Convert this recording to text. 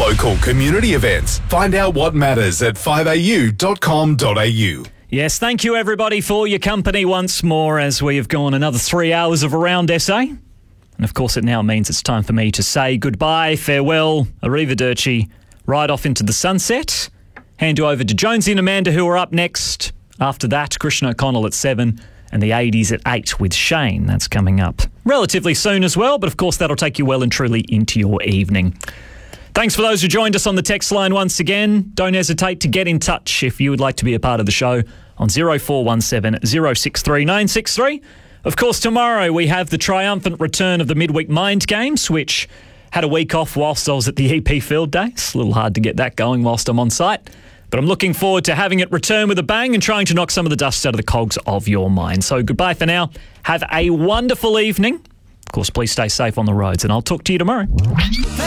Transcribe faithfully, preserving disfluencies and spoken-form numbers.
local community events. Find out what matters at five a u dot com dot a u. Yes, thank you everybody for your company once more as we have gone another three hours of Around S A. And of course it now means it's time for me to say goodbye, farewell, arrivederci, right off into the sunset. Hand you over to Jonesy and Amanda, who are up next. After that, Christian O'Connell at seven and the eighties at eight with Shane. That's coming up relatively soon as well, but of course that'll take you well and truly into your evening. Thanks for those who joined us on the text line once again. Don't hesitate to get in touch if you would like to be a part of the show on zero four one seven zero six three nine six three. Of course, tomorrow we have the triumphant return of the Midweek Mind Games, which had a week off whilst I was at the E P Field Day. It's a little hard to get that going whilst I'm on site. But I'm looking forward to having it return with a bang and trying to knock some of the dust out of the cogs of your mind. So goodbye for now. Have a wonderful evening. Of course, please stay safe on the roads, and I'll talk to you tomorrow.